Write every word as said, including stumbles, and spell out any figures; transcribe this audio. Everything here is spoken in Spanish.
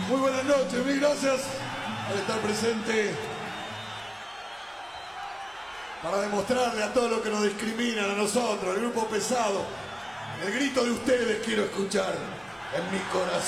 Muy buenas noches, mil gracias por estar presente. Para demostrarle a todos los que nos discriminan, a nosotros, el grupo pesado, el grito de ustedes quiero escuchar en mi corazón.